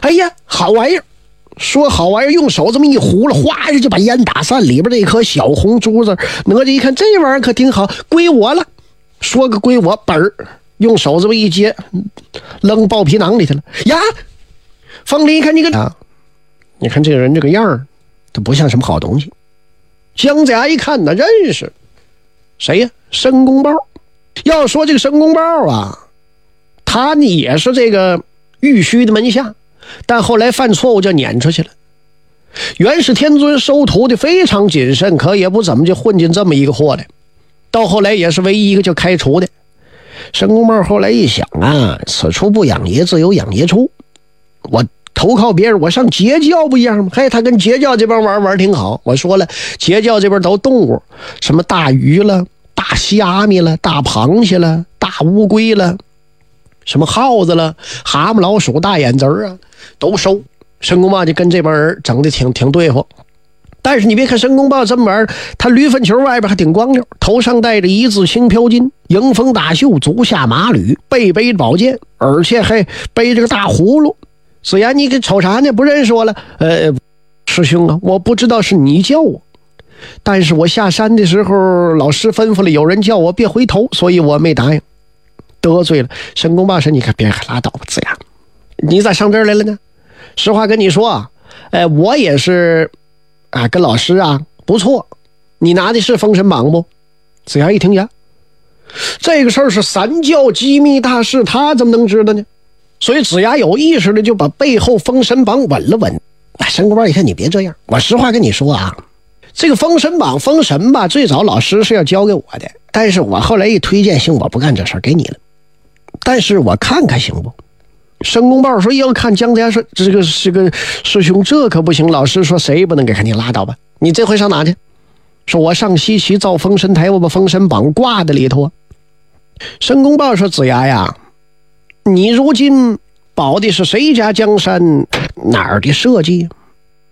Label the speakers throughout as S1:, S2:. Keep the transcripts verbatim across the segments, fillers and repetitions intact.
S1: 哎呀，好玩意儿！说好玩意儿，用手这么一糊了，哗就把烟打散，里边这颗小红珠子。哪吒一看这玩意儿可挺好，归我了。说个归我，本儿用手这么一接，扔爆皮囊里去了。呀，凤梨一看这个啊，你看这个人这个样儿，他不像什么好东西。姜子牙一看呢，认识谁呀？申公豹。要说这个申公豹啊，他呢也是这个玉虚的门下，但后来犯错误就撵出去了。元始天尊收徒弟非常谨慎，可也不怎么就混进这么一个货来。到后来也是唯一一个就开除的。申公豹后来一想啊，此处不养爷，自有养爷处。我投靠别人，我上截教不一样吗？嘿，他跟截教这帮玩玩挺好。我说了，截教这边都动物，什么大鱼了、大虾米了、大螃蟹了、大乌龟了，什么耗子了、蛤蟆、老鼠、大眼子啊，都收。申公豹就跟这帮人整的挺挺对付。但是你别看申公豹这么玩，他驴粪球外边还挺光溜，头上戴着一字轻飘巾，迎风大袖，足下马履，背背宝剑，而且还背着个大葫芦。子牙，你给瞅啥呢？不认识我了？呃，师兄啊，我不知道是你叫我，但是我下山的时候，老师吩咐了，有人叫我别回头，所以我没答应，得罪了。申公豹说：“你可别拉倒吧，子牙，你咋上这儿来了呢？实话跟你说啊，哎，我也是。”啊，跟老师啊不错，你拿的是封神榜不？子牙一听呀，这个事儿是三教机密大事，他怎么能知道呢？所以子牙有意识的就把背后封神榜稳了稳。哎，申公豹一看，你别这样，我实话跟你说啊，这个封神榜封神吧，最早老师是要交给我的，但是我后来一推荐，行，我不干这事儿，给你了。但是我看看行不？申公豹说要看，姜子牙说这个这个师兄这可不行，老师说谁不能给看，你拉倒吧。你这回上哪去？说我上西岐造封神台，我把封神榜挂在里头啊。申公豹说子牙呀，你如今保的是谁家江山，哪儿的设计？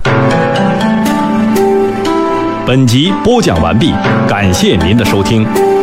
S2: 本集播讲完毕，感谢您的收听。